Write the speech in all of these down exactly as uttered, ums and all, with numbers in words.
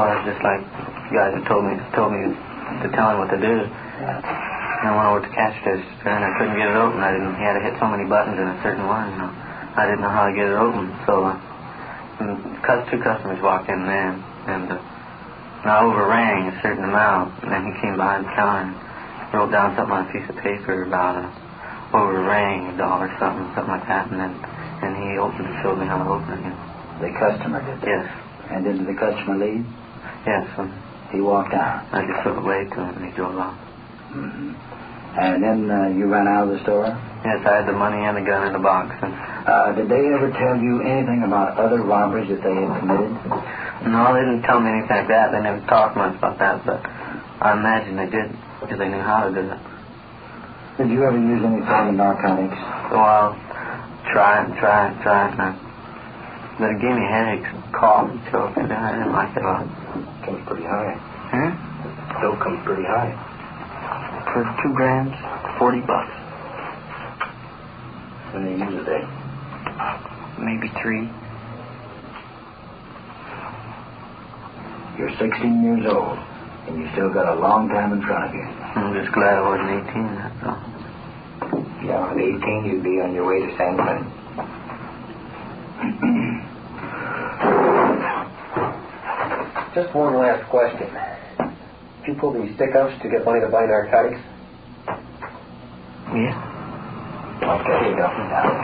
Well, it's just like you guys had told me, told me to tell him what to do. And I went over to the cash register, and I couldn't get it open. I didn't. He had to hit so many buttons in a certain one, you know. I didn't know how to get it open, so uh, and two customers walked in there, and uh, and I overrang a certain amount, and then he came behind the counter and wrote down something on a piece of paper about uh, overrang a dollar something, something like that, and then and he opened it, showed me how to open it. You know. The customer did that? Yes. And did the customer leave? Yes. Um, he walked out? I just took a wave to him, and he drove off. Mm-hmm. And then uh, you ran out of the store? Yes, I had the money and the gun in the box. And uh, did they ever tell you anything about other robberies that they had committed? No, they didn't tell me anything like that. They never talked much about that, but I imagine they did, because they knew how to do it. Did you ever use any form of narcotics? Well, try it, try it, try it. And but it gave me headaches, cough, and choke, and I didn't like it a lot. Comes pretty high. Hmm? Still comes pretty high. For two grams, forty bucks. When do you use a day? Maybe three. You're sixteen years old, and you still got a long time in front of you. I'm just glad I wasn't eighteen, that's all. Yeah, at eighteen, you'd be on your way to San Quentin. Just one last question. Did you pull these stick-ups to get money to buy narcotics? Yeah. Okay, here you go.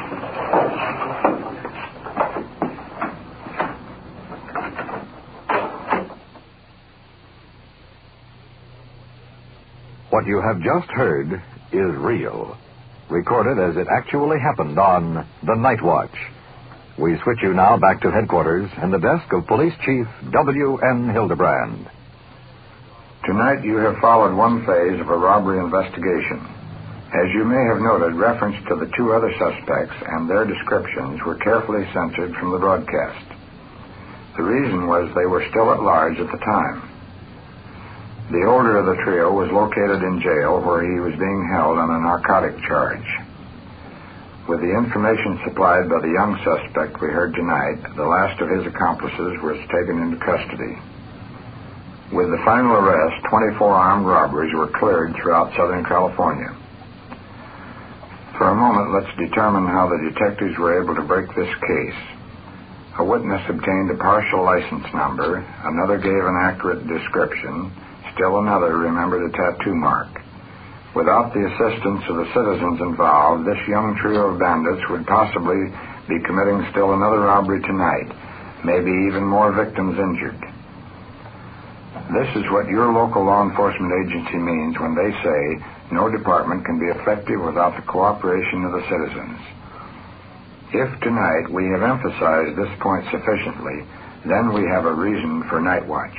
What you have just heard is real, recorded as it actually happened on The Night Watch. We switch you now back to headquarters and the desk of Police Chief W N Hildebrand. Tonight you have followed one phase of a robbery investigation. As you may have noted, reference to the two other suspects and their descriptions were carefully censored from the broadcast. The reason was they were still at large at the time. The older of the trio was located in jail where he was being held on a narcotic charge. With the information supplied by the young suspect we heard tonight, the last of his accomplices was taken into custody. With the final arrest, twenty-four armed robberies were cleared throughout Southern California. For a moment, let's determine how the detectives were able to break this case. A witness obtained a partial license number, another gave an accurate description, still another remembered a tattoo mark. Without the assistance of the citizens involved, this young trio of bandits would possibly be committing still another robbery tonight, maybe even more victims injured. This is what your local law enforcement agency means when they say no department can be effective without the cooperation of the citizens. If tonight we have emphasized this point sufficiently, then we have a reason for Night Watch.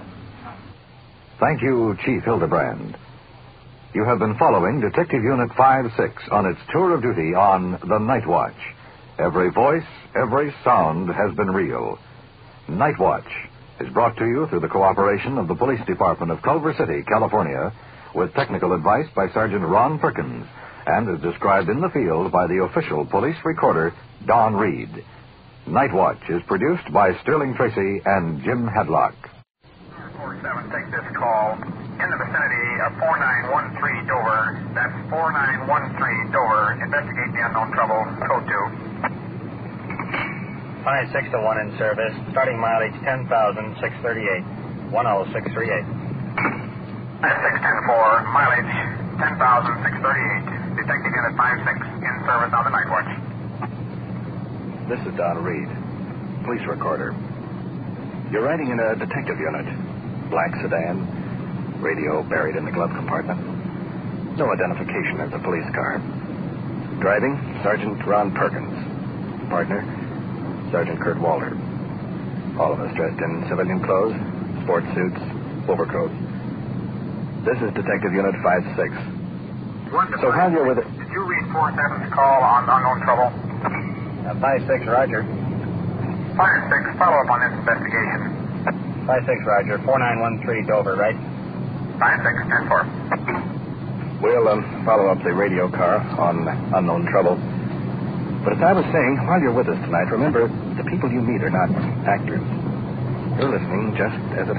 Thank you, Chief Hildebrand. You have been following Detective Unit five six on its tour of duty on The Night Watch. Every voice, every sound has been real. Night Watch is brought to you through the cooperation of the Police Department of Culver City, California, with technical advice by Sergeant Ron Perkins, and is described in the field by the official police recorder, Don Reed. Night Watch is produced by Sterling Tracy and Jim Hadlock. four seven, take this call. In the vicinity of four nine one three Dover. That's four nine one three Dover. Investigate the unknown trouble. Code two. five six to one in service. Starting mileage ten thousand six thirty-eight. one oh six three eight. six ten four. Mileage ten thousand six thirty-eight. Detective Unit five six in service on the Night Watch. This is Don Reed, police recorder. You're riding in a detective unit. Black sedan, radio buried in the glove compartment. No identification of the police car. Driving, Sergeant Ron Perkins. Partner, Sergeant Kurt Walter. All of us dressed in civilian clothes, sports suits, overcoats. This is Detective Unit five six. So how you're with it? Did you read four seven's call on unknown trouble? Uh, five six, Roger. five six, follow up on this investigation. five six, Roger. four nine one three Dover, right? five six, ten four. We'll um, follow up the radio car on unknown trouble. But as I was saying, while you're with us tonight, remember, the people you meet are not actors. You're listening just as it